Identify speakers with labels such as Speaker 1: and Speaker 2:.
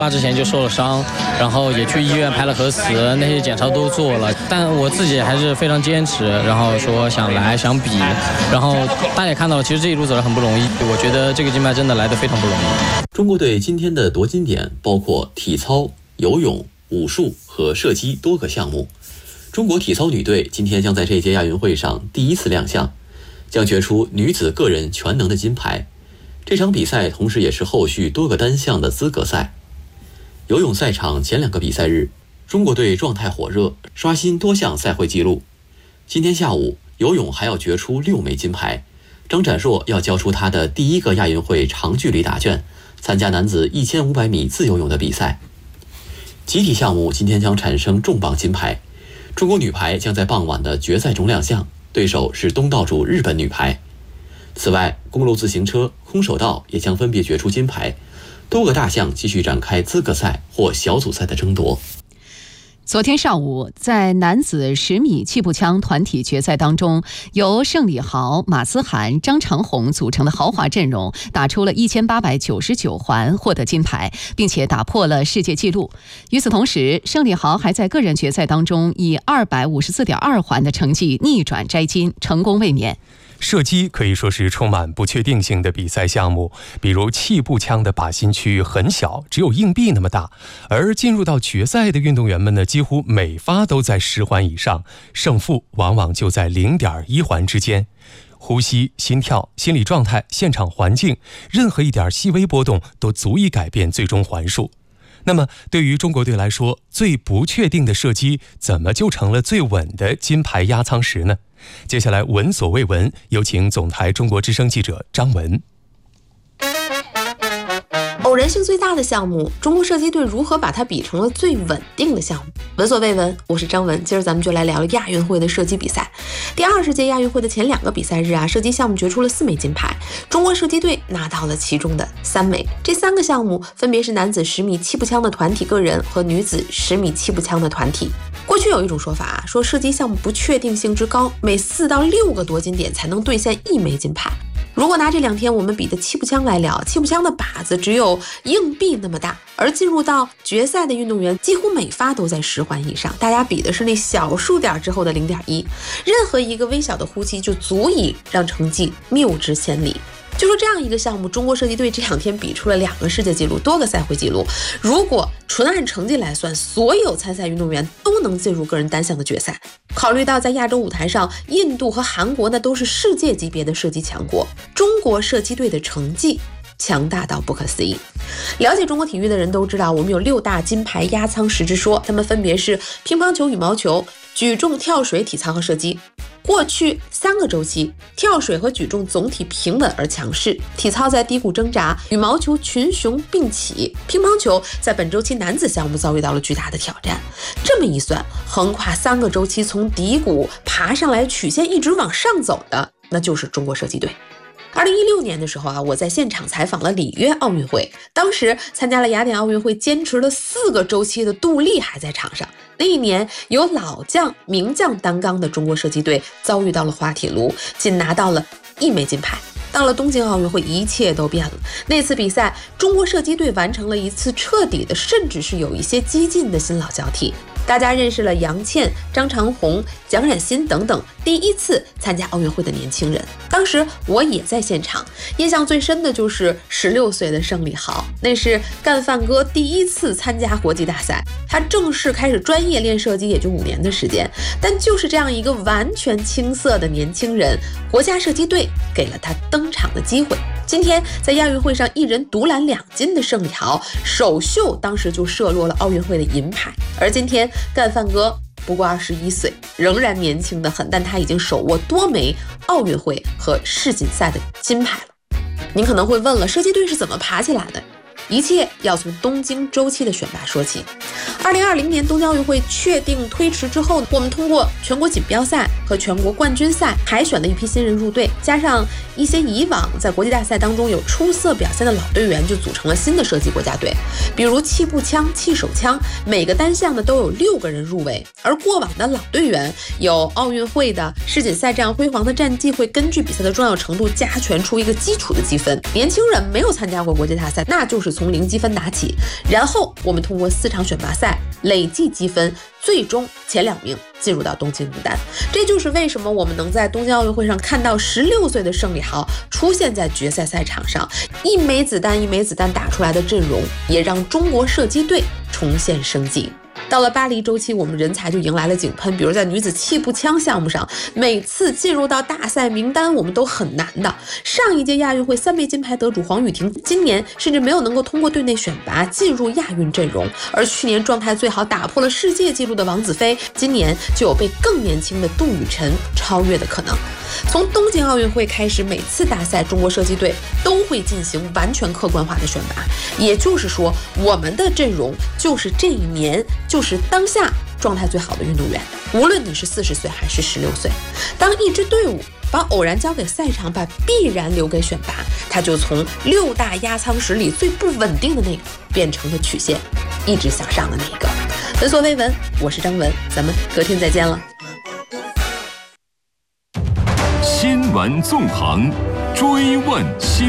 Speaker 1: 爸之前就受了伤，然后也去医院拍了核磁，那些检查都做了，但我自己还是非常坚持，然后说想来想比，然后大家也看到了，其实这一路走得很不容易，我觉得这个金牌真的来得非常不容易。
Speaker 2: 中国队今天的夺金点包括体操、游泳、武术和射击多个项目。中国体操女队今天将在这届亚运会上第一次亮相，将决出女子个人全能的金牌。这场比赛同时也是后续多个单项的资格赛。游泳赛场前2个比赛日，中国队状态火热，刷新多项赛会纪录。今天下午，游泳还要决出6枚金牌。张展硕要交出他的第1个亚运会长距离答卷，参加男子1500米自由泳的比赛。集体项目今天将产生重磅金牌，中国女排将在傍晚的决赛中亮相，对手是东道主日本女排。此外，公路自行车、空手道也将分别决出金牌。多个大项继续展开资格赛或小组赛的争夺。
Speaker 3: 昨天上午，在男子10米气步枪团体决赛当中，由盛礼豪、马思涵、张长虹组成的豪华阵容打出了1899环，获得金牌，并且打破了世界纪录。与此同时，盛礼豪还在个人决赛当中以254.2环的成绩逆转摘金，成功卫冕。
Speaker 4: 射击可以说是充满不确定性的比赛项目，比如气步枪的靶心区很小，只有硬币那么大，而进入到决赛的运动员们呢，几乎每发都在10环以上，胜负往往就在0.1环之间。呼吸、心跳、心理状态、现场环境，任何一点细微波动都足以改变最终环数。那么对于中国队来说，最不确定的射击怎么就成了最稳的金牌压舱石呢？接下来闻所未闻，有请总台中国之声记者张文。
Speaker 5: 偶然性最大的项目，中国射击队如何把它比成了最稳定的项目？闻所未闻，我是张文。今儿咱们就来聊亚运会的射击比赛。第20届亚运会的前2个比赛日啊，射击项目决出了4枚金牌，中国射击队拿到了其中的3枚。这3个项目分别是男子10米气步枪的团体个人和女子10米气步枪的团体。过去有一种说法啊，说射击项目不确定性之高，每4到6个夺金点才能兑现1枚金牌。如果拿这2天我们比的气步枪来聊，气步枪的靶子只有硬币那么大，而进入到决赛的运动员几乎每发都在10环以上，大家比的是那小数点之后的0.1，任何一个微小的呼吸就足以让成绩谬之千里。就说这样一个项目，中国射击队这2天比出了2个世界纪录，多个赛会纪录。如果纯按成绩来算，所有参赛运动员都能进入个人单项的决赛。考虑到在亚洲舞台上，印度和韩国那都是世界级别的射击强国，中国射击队的成绩强大到不可思议。了解中国体育的人都知道，我们有6大金牌压舱石之说，它们分别是乒乓球、羽毛球、举重、跳水、体操和射击。过去3个周期，跳水和举重总体平稳而强势，体操在低谷挣扎，羽毛球群雄并起，乒乓球在本周期男子项目遭遇到了巨大的挑战。这么一算，横跨3个周期从低谷爬上来，曲线一直往上走的，那就是中国射击队。2016年的时候啊，我在现场采访了里约奥运会，当时参加了雅典奥运会坚持了4个周期的杜丽还在场上。那一年由老将名将担纲的中国射击队遭遇到了滑铁卢，仅拿到了1枚金牌。到了东京奥运会，一切都变了。那次比赛，中国射击队完成了一次彻底的，甚至是有一些激进的新老交替。大家认识了杨倩、张长虹、蒋冉馨等等第一次参加奥运会的年轻人。当时我也在现场，印象最深的就是16岁的盛礼豪，那是干饭哥第一次参加国际大赛。他正式开始专业练射击也就5年的时间，但就是这样一个完全青涩的年轻人，国家射击队给了他登场的机会。今天在亚运会上一人独揽2金的盛礼豪，首秀当时就射落了奥运会的银牌。而今天干饭哥不过21岁，仍然年轻得很，但他已经手握多枚奥运会和世锦赛的金牌了。您可能会问了，射击队是怎么爬起来的？一切要从东京周期的选拔说起。2020年东京奥运会确定推迟之后，我们通过全国锦标赛和全国冠军赛海选了一批新人入队，加上一些以往在国际大赛当中有出色表现的老队员，就组成了新的射击国家队。比如气步枪、气手枪，每个单项呢都有6个人入围，而过往的老队员有奥运会的、世锦赛这样辉煌的战绩，会根据比赛的重要程度加权出一个基础的积分。年轻人没有参加过国际大赛，那就是从0积分打起，然后我们通过4场选拔赛累计积分，最终前2名进入到东京名单。这就是为什么我们能在东京奥运会上看到16岁的胜利豪出现在决赛赛场上，一枚子弹一枚子弹打出来的阵容，也让中国射击队重现生机。到了巴黎周期，我们人才就迎来了井喷。比如在女子气步枪项目上，每次进入到大赛名单我们都很难的。上一届亚运会3枚金牌得主黄雨婷，今年甚至没有能够通过队内选拔进入亚运阵容。而去年状态最好打破了世界纪录的王子飞，今年就有被更年轻的杜雨晨超越的可能。从东京奥运会开始，每次大赛中国射击队都会进行完全客观化的选拔，也就是说，我们的阵容就是这一年，就是当下状态最好的运动员，无论你是40岁还是16岁。当一支队伍把偶然交给赛场，把必然留给选拔，它就从6大压舱石里最不稳定的那个，变成了曲线一直向上的那个。闻所未闻，我是张文，咱们隔天再见了。
Speaker 6: 新闻纵横，追问新